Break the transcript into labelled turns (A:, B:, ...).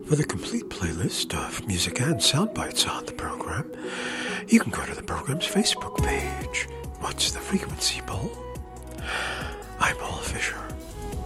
A: For the complete playlist of music and sound bites on the program, you can go to the program's Facebook page. What's the Frequency Bowl?